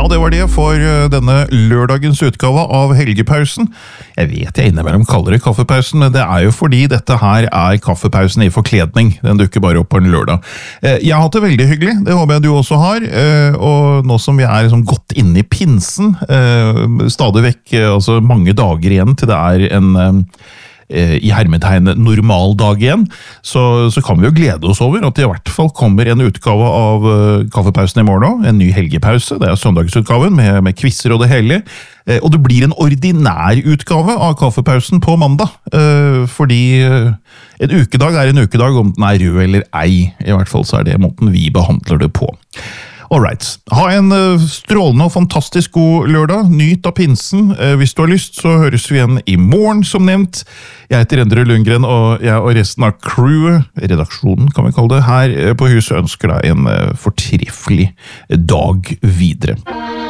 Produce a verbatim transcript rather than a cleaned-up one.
det var det for denne lørdagens utgave av Helgepausen. Jeg vet jeg innimellom kaller det kaffepausen, men det er jo fordi dette her er kaffepausen i forkledning. Den dukker bare opp på en lørdag. Jeg har hatt det veldig hyggelig, det håper jeg du også har. Og nå som vi er liksom godt inne i pinsen, stadig vekk altså mange dager igjen til det er en i hermetegn normal dag igjen, så, så kan vi jo glede oss over at det i hvert fall kommer en utgave av uh, kaffepausen i morgen, en ny helgepause, det er søndagsutgaven med, med quizzer og det hele, uh, og det blir en ordinær utgave av kaffepausen på mandag, uh, fordi uh, en ukedag er en ukedag om den er rød eller ei, i hvert fall så er det måten vi behandler det på. Alright, ha en uh, strålende og fantastisk god lørdag, nyt av pinsen, uh, hvis du har lyst så høres vi igjen i morgen som nevnt. Jeg heter Endre Lundgren og jeg og resten av crewet, redaksjonen kan vi kalle det, her på huset ønsker deg en uh, fortreffelig dag videre.